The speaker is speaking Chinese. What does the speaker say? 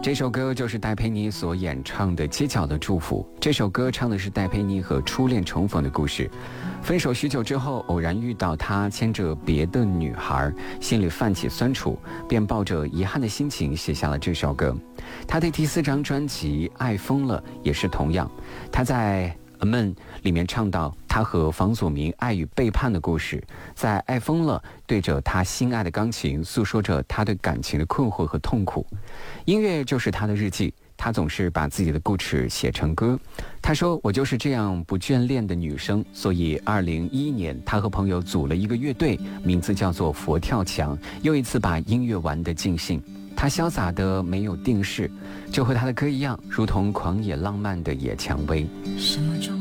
这首歌就是戴佩妮所演唱的《街角的祝福》。这首歌唱的是戴佩妮和初恋重逢的故事。分手许久之后，偶然遇到她牵着别的女孩，心里泛起酸楚，便抱着遗憾的心情写下了这首歌。她的第4张专辑《爱疯了》也是同样，她在《Amen》里面唱到他和房祖名爱与背叛的故事，在《爱疯了》对着他心爱的钢琴诉说着他对感情的困惑和痛苦。音乐就是他的日记，他总是把自己的故事写成歌。他说，我就是这样不眷恋的女生，所以2011年他和朋友组了一个乐队，名字叫做佛跳墙，又一次把音乐玩得尽兴。他潇洒的没有定式，就和他的歌一样，如同狂野浪漫的野蔷薇。 什么中